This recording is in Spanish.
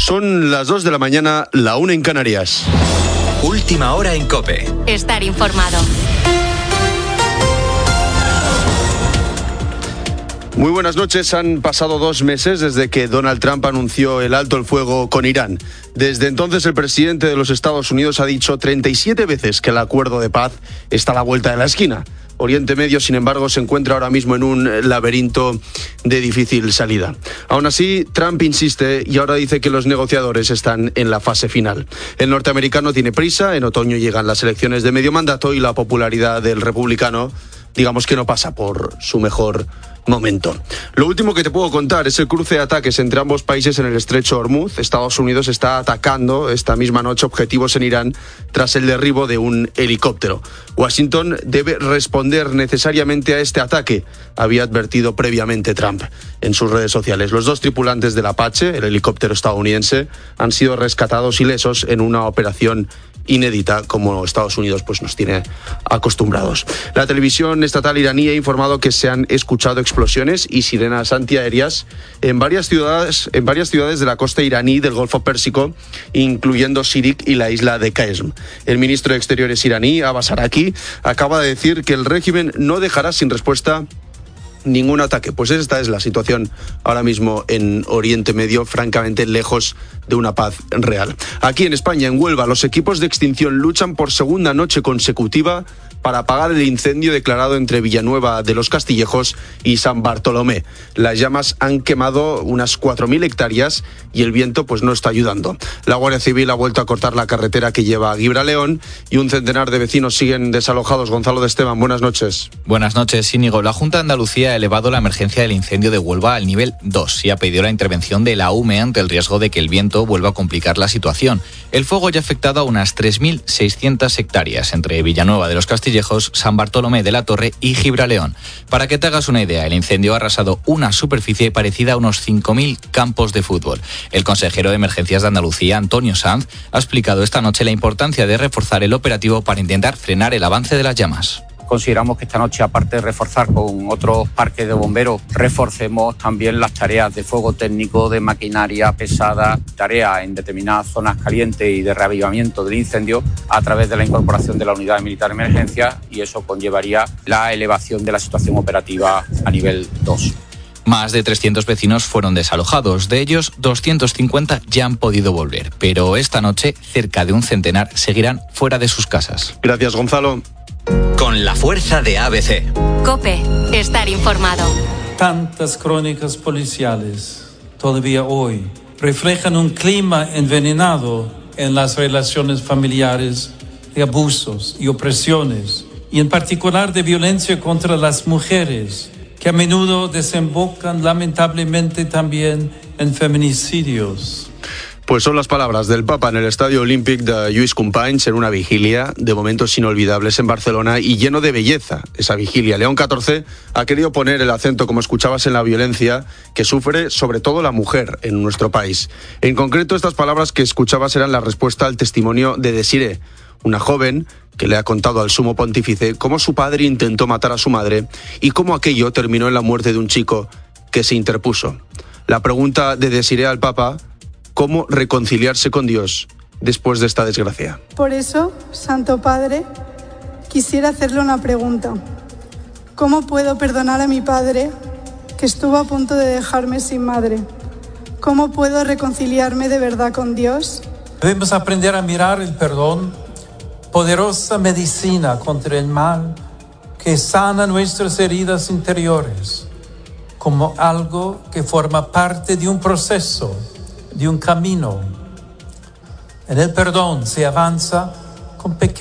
Son las 2 de la mañana, la 1 en Canarias. Última hora en COPE. Estar informado. Muy buenas noches. Han pasado 2 meses desde que Donald Trump anunció el alto el fuego con Irán. Desde entonces el presidente de los Estados Unidos ha dicho 37 veces que el acuerdo de paz está a la vuelta de la esquina. Oriente Medio, sin embargo, se encuentra ahora mismo en un laberinto de difícil salida. Aún así, Trump insiste y ahora dice que los negociadores están en la fase final. El norteamericano tiene prisa, en otoño llegan las elecciones de medio mandato y la popularidad del republicano, digamos que no pasa por su mejor momento. Lo último que te puedo contar es el cruce de ataques entre ambos países en el estrecho Hormuz. Estados Unidos está atacando esta misma noche objetivos en Irán tras el derribo de un helicóptero. Washington debe responder necesariamente a este ataque, había advertido previamente Trump en sus redes sociales. Los 2 tripulantes del Apache, el helicóptero estadounidense, han sido rescatados ilesos en una operación inédita, como Estados Unidos pues nos tiene acostumbrados. La televisión estatal iraní ha informado que se han escuchado explosiones y sirenas antiaéreas en varias ciudades de la costa iraní del Golfo Pérsico, incluyendo Sirik y la isla de Qasm. El ministro de Exteriores iraní, Abbas Araqi, acaba de decir que el régimen no dejará sin respuesta ningún ataque. Pues esta es la situación ahora mismo en Oriente Medio, francamente lejos de una paz real. Aquí en España, en Huelva, los equipos de extinción luchan por segunda noche consecutiva para apagar el incendio declarado entre Villanueva de los Castillejos y San Bartolomé. Las llamas han quemado unas 4.000 hectáreas y el viento pues no está ayudando. La Guardia Civil ha vuelto a cortar la carretera que lleva a Gibraleón y un centenar de vecinos siguen desalojados. Gonzalo de Esteban, buenas noches. Buenas noches, Íñigo. La Junta de Andalucía ha elevado la emergencia del incendio de Huelva al nivel 2 y ha pedido la intervención de la UME ante el riesgo de que el viento vuelva a complicar la situación. El fuego ya ha afectado a unas 3.600 hectáreas entre Villanueva de los Castillejos, San Bartolomé de la Torre y Gibraleón. Para que te hagas una idea, el incendio ha arrasado una superficie parecida a unos 5.000 campos de fútbol. El consejero de Emergencias de Andalucía, Antonio Sanz, ha explicado esta noche la importancia de reforzar el operativo para intentar frenar el avance de las llamas. Consideramos que esta noche, aparte de reforzar con otros parques de bomberos, reforcemos también las tareas de fuego técnico, de maquinaria pesada, tareas en determinadas zonas calientes y de reavivamiento del incendio a través de la incorporación de la unidad militar de emergencia, y eso conllevaría la elevación de la situación operativa a nivel 2. Más de 300 vecinos fueron desalojados, de ellos 250 ya han podido volver, pero esta noche cerca de un centenar seguirán fuera de sus casas. Gracias, Gonzalo. Con la fuerza de ABC. COPE. Estar informado. Tantas crónicas policiales todavía hoy reflejan un clima envenenado en las relaciones familiares, de abusos y opresiones, y en particular de violencia contra las mujeres, que a menudo desembocan lamentablemente también en feminicidios. Pues son las palabras del Papa en el Estadio Olímpic de Lluís Companys en una vigilia de momentos inolvidables en Barcelona y lleno de belleza esa vigilia. León XIV ha querido poner el acento, como escuchabas, en la violencia que sufre sobre todo la mujer en nuestro país. En concreto, estas palabras que escuchabas eran la respuesta al testimonio de Desiré, una joven que le ha contado al sumo pontífice cómo su padre intentó matar a su madre y cómo aquello terminó en la muerte de un chico que se interpuso. La pregunta de Desiré al Papa: ¿cómo reconciliarse con Dios después de esta desgracia? Por eso, Santo Padre, quisiera hacerle una pregunta. ¿Cómo puedo perdonar a mi padre, que estuvo a punto de dejarme sin madre? ¿Cómo puedo reconciliarme de verdad con Dios? Debemos aprender a mirar el perdón, poderosa medicina contra el mal, que sana nuestras heridas interiores, como algo que forma parte de un proceso, de un camino. En el perdón se avanza con pequeños